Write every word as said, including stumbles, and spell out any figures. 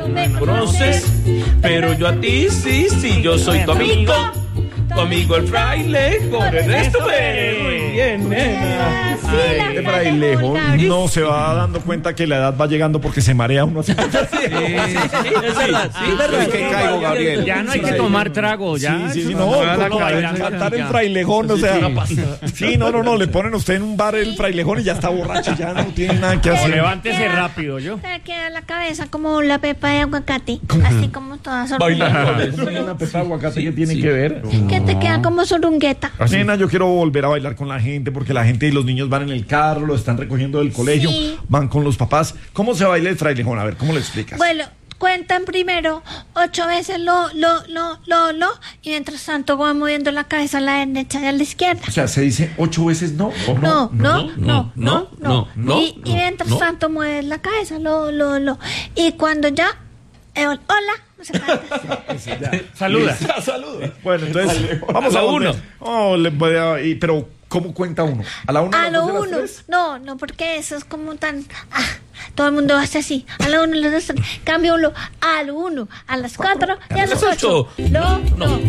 no me conoces, pero yo a ti sí, sí, yo soy tu amigo. Tu amigo el fraile con Ernesto Pérez. Muy bien, nena. Sí, la El frailejo no se va dando cuenta que la edad va llegando porque se marea uno. Sí, sí, sí, es verdad, sí, es verdad. Es que caigo, Gabriel. Ya no hay que tomar trago, ya. Sí, sí, sí, Eso no, no va no, a no, caer, cantar el ya. frailejón, o sea. Sí, no, no, no, le ponen a usted en un bar el frailejón y ya está borracho, ya no tiene nada que O hacer. levántese rápido, yo. Te queda la cabeza como la pepa de aguacate, así como toda Bailando. sorprendida. Una pepa de aguacate que Sí, tiene sí. que ver. Que te queda como sorungueta. Nena, yo quiero volver a bailar con la gente porque la gente y los niños van en el carro, lo están recogiendo del colegio, Sí. van con los papás. ¿Cómo se baila el frailejón? A ver, ¿cómo lo explicas? Bueno, cuentan primero ocho veces lo, lo, lo, lo, lo, y mientras tanto van moviendo la cabeza a la derecha y a la izquierda. O sea, se dice ocho veces no. ¿o No, no, no, no, no. no, Y, y no, mientras no. tanto mueves la cabeza, lo, lo, lo. Y cuando ya, eh, hola, no se canta. Saluda. Saludos. Bueno, entonces, vamos A a la volver. uno. Oh, le voy a- y- pero, ¿cómo cuenta uno? ¿A la una? A las lo dos y a las uno. tres? No, no, porque eso es como tan. Ah, todo el mundo hace así. A lo uno, a las dos, tres. Cambio uno. A lo uno, a las cuatro y a las las ocho. ocho. No, no.